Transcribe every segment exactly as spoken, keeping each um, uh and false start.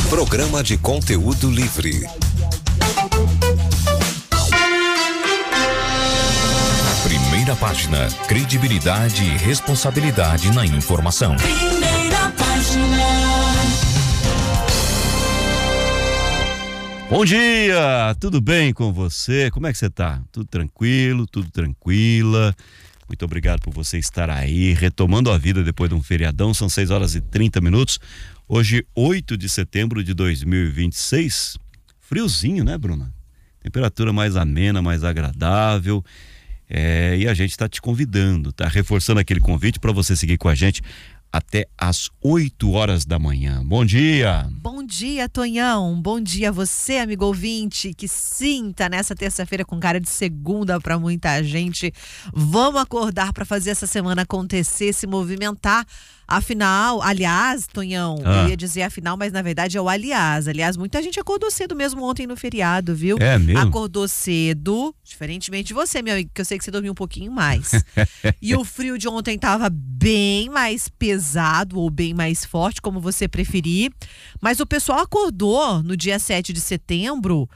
Programa de conteúdo livre. Primeira página, credibilidade e responsabilidade na informação. Primeira página. Bom dia, tudo bem com você? Como é que você tá? Tudo tranquilo, tudo tranquila? Muito obrigado por você estar aí, retomando a vida depois de um feriadão. São seis horas e trinta minutos. Hoje, oito de setembro de dois mil e vinte e seis. Friozinho, né, Bruna? Temperatura mais amena, mais agradável. É, e a gente está te convidando, tá? Reforçando aquele convite para você seguir com a gente até às oito horas da manhã. Bom dia! Bom dia, Tonhão. Bom dia a você, amigo ouvinte, que sim, tá nessa terça-feira com cara de segunda para muita gente. Vamos acordar para fazer essa semana acontecer, se movimentar. Afinal, aliás, Tonhão, ah. eu ia dizer afinal, mas na verdade é o aliás. Aliás, muita gente acordou cedo mesmo ontem no feriado, viu? É mesmo? Acordou cedo, diferentemente de você, meu amigo, que eu sei que você dormiu um pouquinho mais. E o frio de ontem tava bem mais pesado ou bem mais forte, como você preferir. Mas o pessoal acordou no dia sete de setembro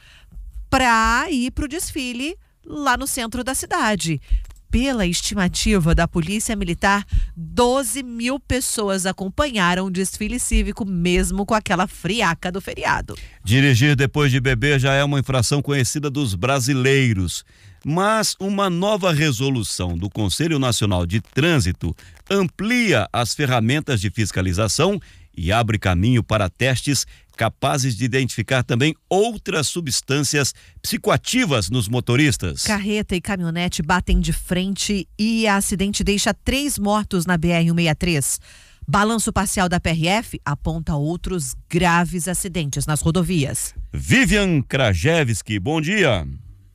pra ir pro desfile lá no centro da cidade. Pela estimativa da Polícia Militar, doze mil pessoas acompanharam o desfile cívico, mesmo com aquela friaca do feriado. Dirigir depois de beber já é uma infração conhecida dos brasileiros. Mas uma nova resolução do Conselho Nacional de Trânsito amplia as ferramentas de fiscalização e abre caminho para testes capazes de identificar também outras substâncias psicoativas nos motoristas. Carreta e caminhonete batem de frente e acidente deixa três mortos na B R cento e sessenta e três. Balanço parcial da P R F aponta outros graves acidentes nas rodovias. Vivian Krajewski, bom dia.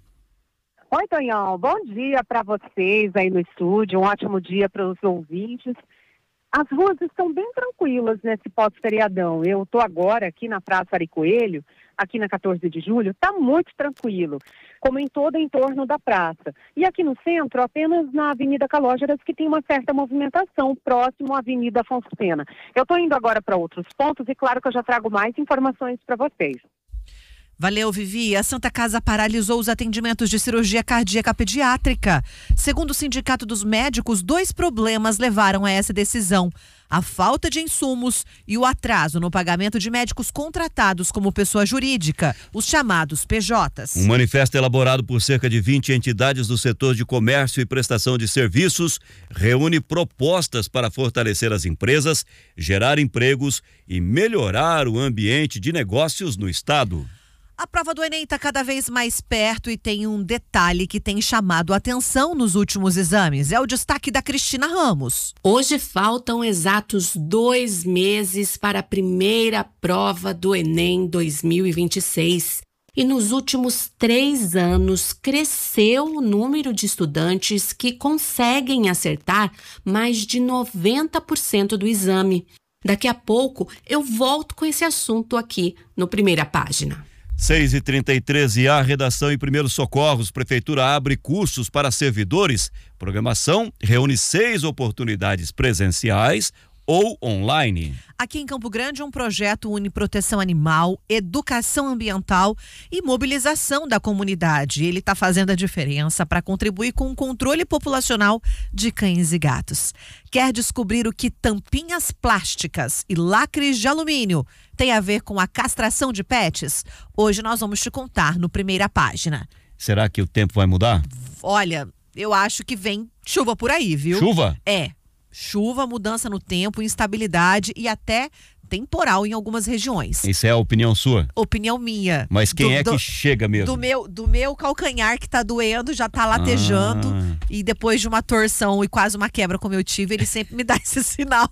Oi, Tonhão, bom dia para vocês aí no estúdio, um ótimo dia para os ouvintes. As ruas estão bem tranquilas nesse pós-feriadão. Eu estou agora aqui na Praça Ari Coelho, aqui na quatorze de julho, está muito tranquilo, como em todo o entorno da praça. E aqui no centro, apenas na Avenida Calógeras, que tem uma certa movimentação, próximo à Avenida Afonso Pena. Eu estou indo agora para outros pontos e claro que eu já trago mais informações para vocês. Valeu, Vivi. A Santa Casa paralisou os atendimentos de cirurgia cardíaca pediátrica. Segundo o Sindicato dos Médicos, dois problemas levaram a essa decisão: a falta de insumos e o atraso no pagamento de médicos contratados como pessoa jurídica, os chamados P Js. Um manifesto elaborado por cerca de vinte entidades do setor de comércio e prestação de serviços reúne propostas para fortalecer as empresas, gerar empregos e melhorar o ambiente de negócios no estado. A prova do Enem está cada vez mais perto e tem um detalhe que tem chamado a atenção nos últimos exames. É o destaque da Cristina Ramos. Hoje faltam exatos dois meses para a primeira prova do Enem dois mil e vinte e seis. E nos últimos três anos cresceu o número de estudantes que conseguem acertar mais de noventa por cento do exame. Daqui a pouco eu volto com esse assunto aqui no Primeira Página. seis e trinta e três e a redação e primeiros socorros. Prefeitura abre cursos para servidores. Programação reúne seis oportunidades presenciais ou online. Aqui em Campo Grande, um projeto une proteção animal, educação ambiental e mobilização da comunidade. Ele está fazendo a diferença para contribuir com o controle populacional de cães e gatos. Quer descobrir o que tampinhas plásticas e lacres de alumínio tem a ver com a castração de pets? Hoje nós vamos te contar no Primeira Página. Será que o tempo vai mudar? Olha, eu acho que vem chuva por aí, viu? Chuva? É. Chuva, mudança no tempo, instabilidade e até temporal em algumas regiões. Isso é a opinião sua? Opinião minha. Mas quem do, é do, que chega mesmo? Do meu, do meu calcanhar que tá doendo, já tá latejando. Ah. E depois de uma torção e quase uma quebra como eu tive, ele sempre me dá esse sinal.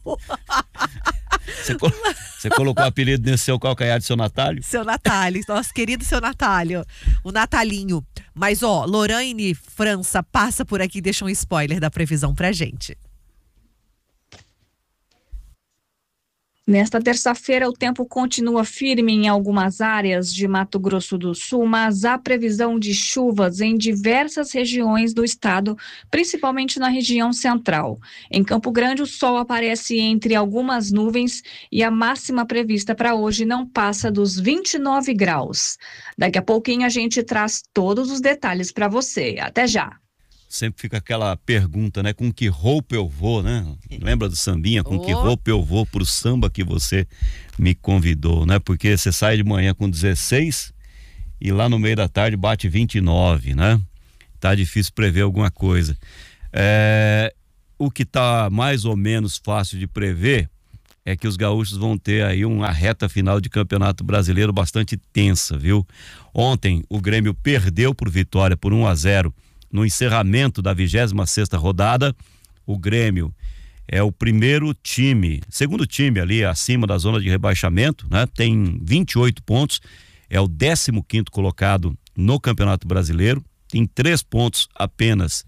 Você, colo... Você colocou o apelido nesse seu calcanhar de seu Natálio? Seu Natálio, nosso querido seu Natálio. O Natalinho. Mas ó, Lorraine França passa por aqui e deixa um spoiler da previsão pra gente. Nesta terça-feira, o tempo continua firme em algumas áreas de Mato Grosso do Sul, mas há previsão de chuvas em diversas regiões do estado, principalmente na região central. Em Campo Grande, o sol aparece entre algumas nuvens e a máxima prevista para hoje não passa dos vinte e nove graus. Daqui a pouquinho a gente traz todos os detalhes para você. Até já! Sempre fica aquela pergunta, né? Com que roupa eu vou, né? Lembra do sambinha? Com Oh. que roupa eu vou pro samba que você me convidou, né? Porque você sai de manhã com dezesseis e lá no meio da tarde bate vinte e nove, né? Tá difícil prever alguma coisa. É, o que tá mais ou menos fácil de prever é que os gaúchos vão ter aí uma reta final de Campeonato Brasileiro bastante tensa, viu? Ontem o Grêmio perdeu por Vitória por um a zero no encerramento da vigésima sexta rodada. O Grêmio é o primeiro time, segundo time ali acima da zona de rebaixamento, né? Tem vinte e oito pontos, é o décimo quinto colocado no Campeonato Brasileiro, tem três pontos apenas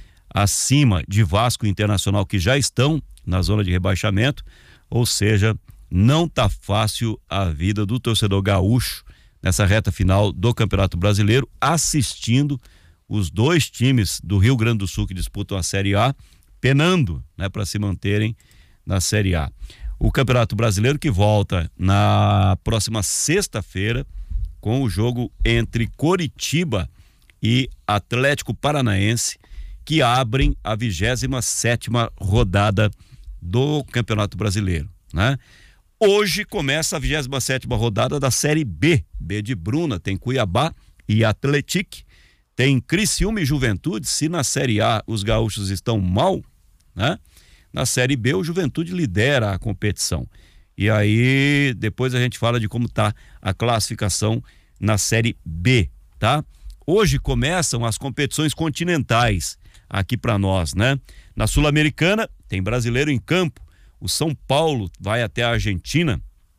acima de Vasco e Internacional, que já estão na zona de rebaixamento, ou seja, não tá fácil a vida do torcedor gaúcho nessa reta final do Campeonato Brasileiro, assistindo os dois times do Rio Grande do Sul que disputam a Série A, penando, né, para se manterem na Série A. O Campeonato Brasileiro que volta na próxima sexta-feira com o jogo entre Coritiba e Atlético Paranaense, que abrem a vigésima sétima rodada do Campeonato Brasileiro, né? Hoje começa a vigésima sétima rodada da Série B, B de Bruna, tem Cuiabá e Atlético. Tem Criciúma e Juventude. Se na Série A os gaúchos estão mal, né? Na Série B o Juventude lidera a competição. E aí depois a gente fala de como tá a classificação na Série B, tá? Hoje começam as competições continentais aqui para nós, né? Na Sul-Americana tem brasileiro em campo. O São Paulo vai até a Argentina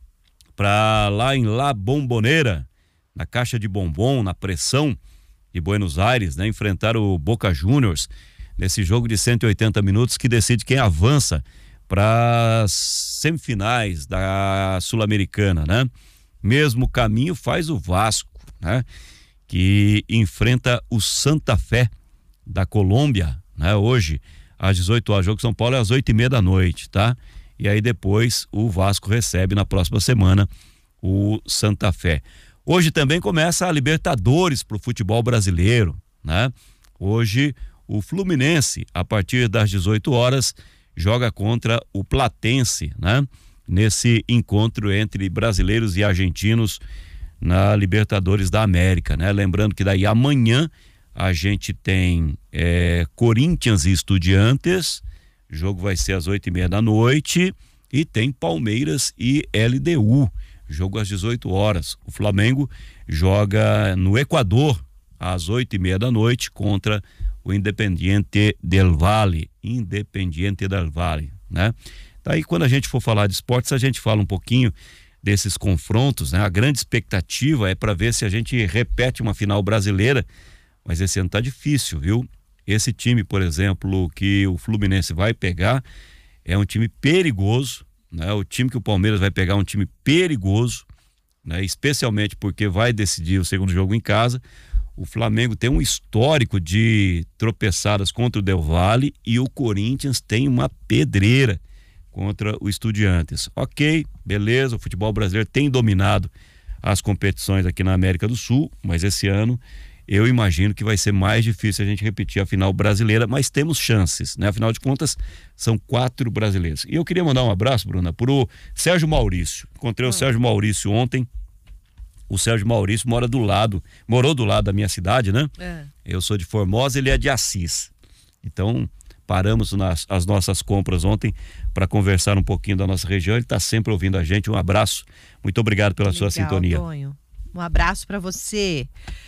para lá em La Bombonera, na Caixa de Bombom, na Pressão de Buenos Aires, né? Enfrentar o Boca Juniors nesse jogo de cento e oitenta minutos que decide quem avança para as semifinais da Sul-Americana, né? Mesmo caminho faz o Vasco, né? Que enfrenta o Santa Fé da Colômbia, né? Hoje às dezoito horas, o jogo São Paulo é às oito e meia da noite, tá? E aí depois o Vasco recebe na próxima semana o Santa Fé. Hoje também começa a Libertadores pro futebol brasileiro, né? Hoje o Fluminense, a partir das dezoito horas, joga contra o Platense, né? Nesse encontro entre brasileiros e argentinos na Libertadores da América, né? Lembrando que daí amanhã a gente tem é, Corinthians e Estudiantes, o jogo vai ser às oito e meia da noite, e tem Palmeiras e L D U. Jogo às dezoito horas. O Flamengo joga no Equador às oito e meia da noite contra o Independiente del Valle. Independiente del Valle, né? Daí quando a gente for falar de esportes, a gente fala um pouquinho desses confrontos, né? A grande expectativa é para ver se a gente repete uma final brasileira, mas esse ano tá difícil, viu? Esse time, por exemplo, que o Fluminense vai pegar é um time perigoso, né? O time que o Palmeiras vai pegar é um time perigoso, né? Especialmente porque vai decidir o segundo jogo em casa. O Flamengo tem um histórico de tropeçadas contra o Del Valle e o Corinthians tem uma pedreira contra o Estudiantes. Ok, beleza, o futebol brasileiro tem dominado as competições aqui na América do Sul, mas esse ano eu imagino que vai ser mais difícil a gente repetir a final brasileira, mas temos chances, né? Afinal de contas, são quatro brasileiros. E eu queria mandar um abraço, Bruna, pro Sérgio Maurício. Encontrei hum. o Sérgio Maurício ontem. O Sérgio Maurício mora do lado, morou do lado da minha cidade, né? É. Eu sou de Formosa, ele é de Assis. Então, paramos nas as nossas compras ontem para conversar um pouquinho da nossa região. Ele está sempre ouvindo a gente. Um abraço. Muito obrigado pela Legal, sua sintonia. Tonho. Um abraço para você.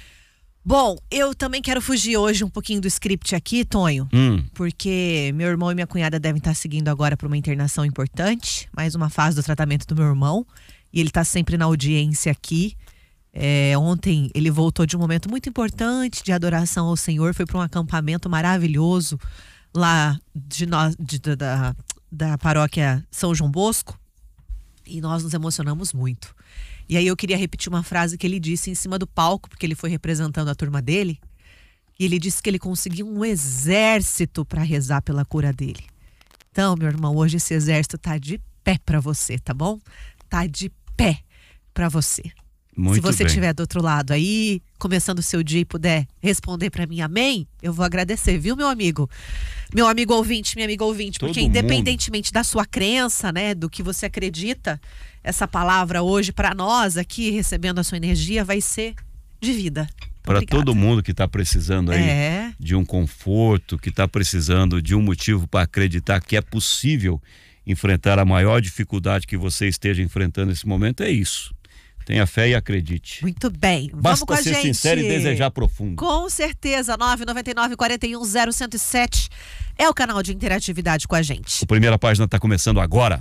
Bom, eu também quero fugir hoje um pouquinho do script aqui, Tonho, hum. porque meu irmão e minha cunhada devem estar seguindo agora para uma internação importante, mais uma fase do tratamento do meu irmão, e ele está sempre na audiência aqui. É, ontem ele voltou de um momento muito importante de adoração ao Senhor, foi para um acampamento maravilhoso lá de nós, de, da, da paróquia São João Bosco, E nós nos emocionamos muito. E aí eu queria repetir uma frase que ele disse em cima do palco, porque ele foi representando a turma dele. E ele disse que ele conseguiu um exército para rezar pela cura dele. Então, meu irmão, hoje esse exército tá de pé para você, tá bom? Tá de pé para você. Muito Se você bem. estiver do outro lado aí, começando o seu dia e puder responder para mim amém, eu vou agradecer, viu, meu amigo? Meu amigo ouvinte, minha amiga ouvinte, Todo porque mundo. independentemente da sua crença, né, do que você acredita, essa palavra hoje para nós aqui, recebendo a sua energia, vai ser de vida. Para Obrigada. todo mundo que está precisando aí É. de um conforto, que está precisando de um motivo para acreditar que é possível enfrentar a maior dificuldade que você esteja enfrentando nesse momento, é isso. Tenha fé e acredite. Muito bem. Vamos Basta com a ser gente. sincero e desejar profundo. Com certeza, nove nove nove, quatro um zero, um zero sete é o canal de interatividade com a gente. A primeira página está começando agora.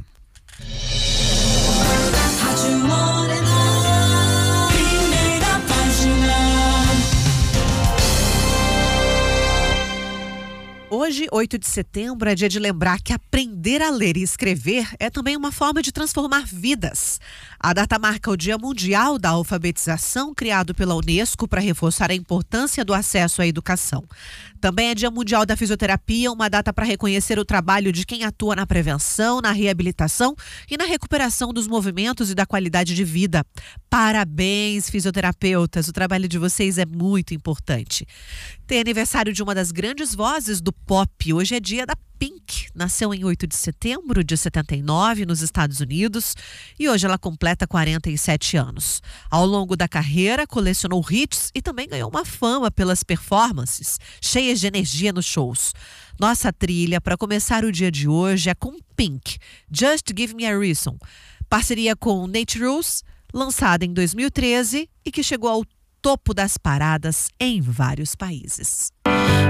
Rádio Morena, primeira página. Hoje, oito de setembro, é dia de lembrar que aprender a ler e escrever é também uma forma de transformar vidas. A data marca o Dia Mundial da Alfabetização, criado pela Unesco para reforçar a importância do acesso à educação. Também é Dia Mundial da Fisioterapia, uma data para reconhecer o trabalho de quem atua na prevenção, na reabilitação e na recuperação dos movimentos e da qualidade de vida. Parabéns, fisioterapeutas, o trabalho de vocês é muito importante. Tem aniversário de uma das grandes vozes do pop. Hoje é dia da Pink. Nasceu em oito de setembro de setenta e nove nos Estados Unidos e hoje ela completa quarenta e sete anos. Ao longo da carreira, colecionou hits e também ganhou uma fama pelas performances cheias de energia nos shows. Nossa trilha para começar o dia de hoje é com Pink, Just Give Me a Reason. Parceria com Nate Ruess, lançada em dois mil e treze e que chegou ao topo das paradas em vários países.